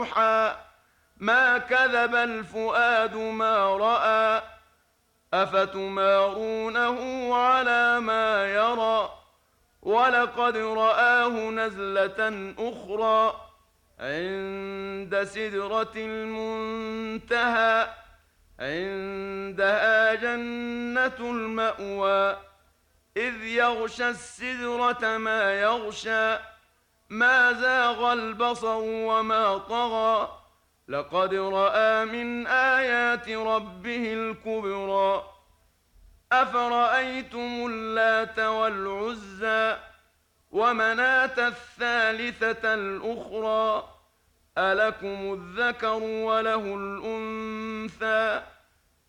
يوحى ما كذب الفؤاد ما رأى أفتمارونه على ما يرى ولقد رآه نزلة أخرى عند سدرة المنتهى عندها جنة المأوى إذ يغشى السدرة ما يغشى ما زاغ البصر وما طغى لقد رأى من آيات ربه الكبرى أفرأيتم اللات والعزى ومناة الثالثة الأخرى ألكم الذكر وله الأنثى